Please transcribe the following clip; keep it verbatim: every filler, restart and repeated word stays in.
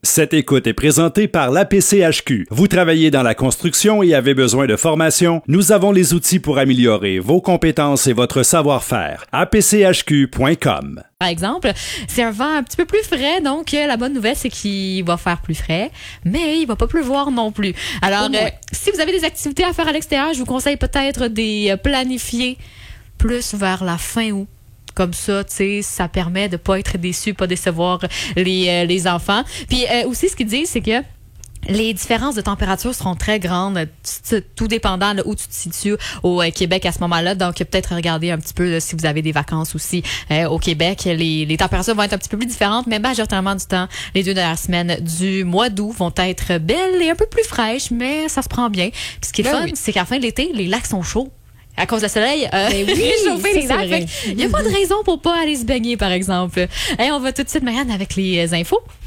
Cette écoute est présentée par l'A P C H Q. Vous travaillez dans la construction et avez besoin de formation? Nous avons les outils pour améliorer vos compétences et votre savoir-faire. A P C H Q point com. Par exemple, c'est un vent un petit peu plus frais, donc la bonne nouvelle, c'est qu'il va faire plus frais, mais il va pas pleuvoir non plus. Alors, oh, ouais. euh, si vous avez des activités à faire à l'extérieur, je vous conseille peut-être de les planifier plus vers la fin août. Comme ça, tu sais, ça permet de pas être déçu, pas décevoir les, euh, les enfants. Puis euh, aussi, ce qu'ils disent, c'est que les différences de température seront très grandes, tout dépendant là, où tu te situes au euh, Québec à ce moment-là. Donc, peut-être regarder un petit peu là, si vous avez des vacances aussi euh, au Québec. Les, les températures vont être un petit peu plus différentes, mais majoritairement du temps, les deux dernières semaines du mois d'août vont être belles et un peu plus fraîches, mais ça se prend bien. Puis ce qui est ben fun, oui. c'est qu'à la fin de l'été, les lacs sont chauds. À cause du soleil, euh, oui, réchauffer les lacs. Il n'y a pas de raison pour pas aller se baigner, par exemple. Et on va tout de suite, Marianne, avec les infos.